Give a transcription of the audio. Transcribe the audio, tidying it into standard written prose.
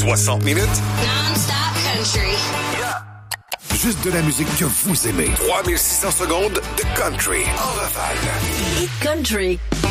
60 minutes. Non-stop country. Yeah. Juste de la musique que vous aimez. 3600 secondes de country en rafale. Hit country.